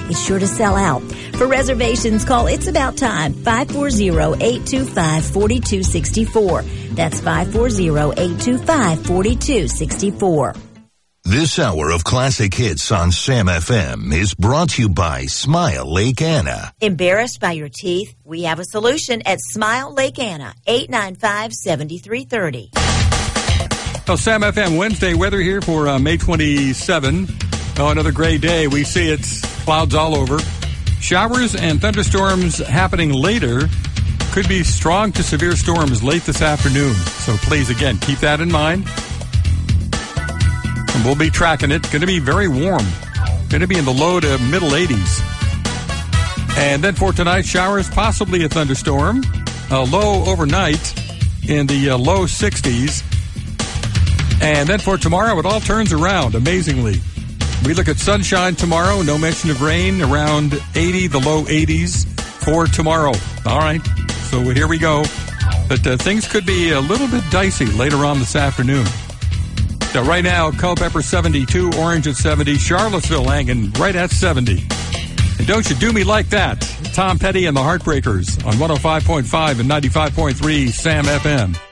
it's sure to sell out. For reservations, call It's About Time, 540-825-4264. That's 540-825-4264. This hour of classic hits on Sam FM is brought to you by Smile Lake Anna. Embarrassed by your teeth? We have a solution at Smile Lake Anna, 895-7330. Well, Sam FM Wednesday weather here for May 27. Oh, another gray day. We see it's clouds all over. Showers and thunderstorms happening later. Could be strong to severe storms late this afternoon. So please, again, keep that in mind. And we'll be tracking it. Going to be very warm. Going to be in the low to middle 80s. And then for tonight, showers, possibly a thunderstorm. A low overnight in the low 60s. And then for tomorrow, it all turns around, amazingly. We look at sunshine tomorrow. No mention of rain. Around 80, the low 80s for tomorrow. All right. So here we go. But things could be a little bit dicey later on this afternoon. So right now, Culpeper 72, Orange at 70, Charlottesville hanging right at 70. And don't you do me like that. Tom Petty and the Heartbreakers on 105.5 and 95.3 Sam FM.